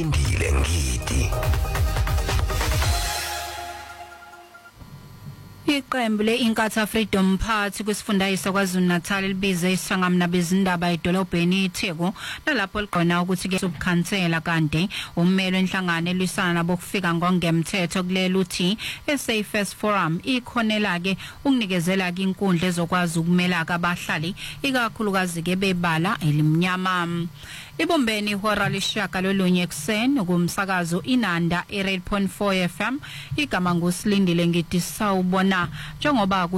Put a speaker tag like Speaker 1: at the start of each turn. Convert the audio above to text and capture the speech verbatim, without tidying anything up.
Speaker 1: Indile ngidi.
Speaker 2: Iqembu le-Inkatha Freedom Party kwisifundazwe KwaZulu-Natal libize isangamo bezindaba edolobheni iTheku nalapho liqona ukuthi ke subkhansela kanti ummeli wenhlangano elwisana nabokufika ngongemthetho kulela uthi eSafest Forum ikhonela ke ukunikezela ke inkundla ezokwazi ukumela abahlali ikakhulukazi ke bebala elimnyama. Ibombeni ihora leshaka lolunye ekseni kumsakazo Inanda eight point four F M igama nguSilindile ngidi sawubona njengoba